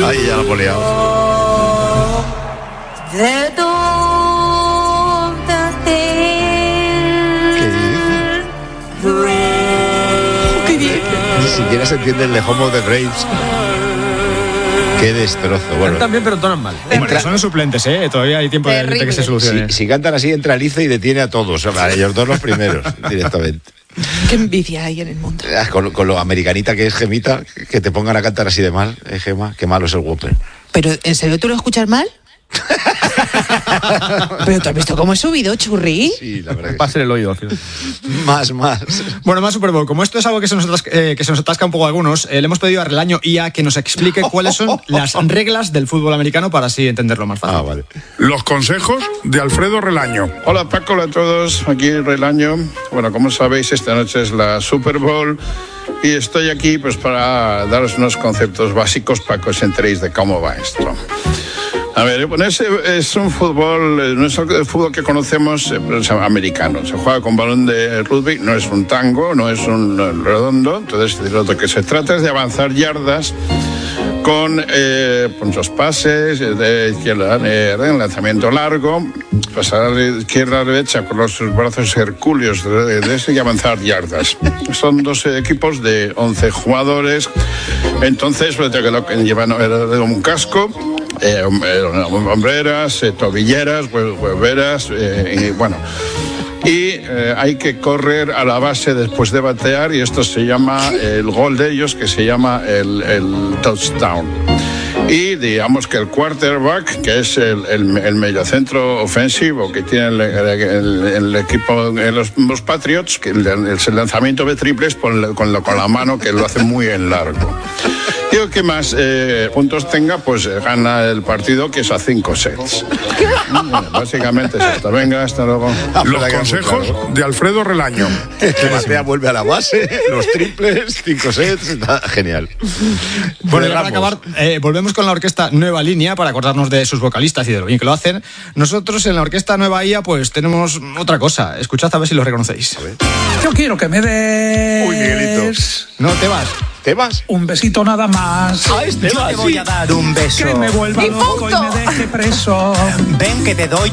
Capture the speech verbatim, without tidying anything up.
Ahí ya lo he liado. ¿Qué dice? Ni siquiera se entiende el de Home of the Braves. Qué destrozo. Bueno, también, pero tonan mal. Entra... Bueno, son los suplentes, ¿eh? Todavía hay tiempo de, de que se solucione. Si, si cantan así, entra Lice y detiene a todos. O sea, ellos dos los primeros, directamente. Qué envidia hay en el mundo. Con, con lo americanita que es Gemita, que te pongan a cantar así de mal, eh, Gema, qué malo es el Whopper. Pero, ¿en serio tú lo escuchas mal? ¿Pero tú has visto cómo he subido, Churri? Sí, la verdad que pase sí. el oído al final. Más, más. Bueno, más Super Bowl. Como esto es algo que se nos atasca, eh, que se nos atasca un poco a algunos, eh, le hemos pedido a Relaño I A que nos explique cuáles son las reglas del fútbol americano para así entenderlo más fácil. Ah, vale. Los consejos de Alfredo Relaño. Hola Paco, hola a todos, aquí Relaño. Bueno, como sabéis, esta noche es la Super Bowl y estoy aquí pues para daros unos conceptos básicos para que os enteréis de cómo va esto. A ver, bueno, es, es un fútbol, no es el fútbol que conocemos, es americano. Se juega con balón de rugby, no es un tango, no es un redondo. Entonces, de lo que se trata es de avanzar yardas con eh, muchos pases, de izquierda a derecha, lanzamiento largo, pasar de izquierda a derecha con los brazos hercúleos de, de ese y avanzar yardas. Son dos equipos de once jugadores. Entonces, lo que llevan un casco, Eh, hombreras, eh, tobilleras, hueveras, eh, y bueno. Y eh, hay que correr a la base después de batear, y esto se llama el gol de ellos, que se llama el, el touchdown. Y digamos que el quarterback, que es el, el, el mediocentro ofensivo que tiene el, el, el equipo, los, los Patriots, que el, el lanzamiento de triples con la, con, la, con la mano, que lo hace muy en largo. Y el que más eh, puntos tenga, pues eh, gana el partido, que es a cinco sets. Bueno, básicamente es esto. Venga, hasta luego. Los consejos de Alfredo Relaño. Que batea, vuelve a la base, los triples, cinco sets, está genial. Bueno, y para acabar, eh, volvemos con la orquesta Nueva Línea para acordarnos de sus vocalistas y de lo bien que lo hacen. Nosotros en la orquesta Nueva I A pues tenemos otra cosa. Escuchad a ver si lo reconocéis. Yo quiero que me des... Uy, Miguelito. No, te vas. ¿Te vas? Un besito nada más. Ah, este Yo vas. te voy a dar un beso. Que me vuelva loco y me deje preso. Ven que te doy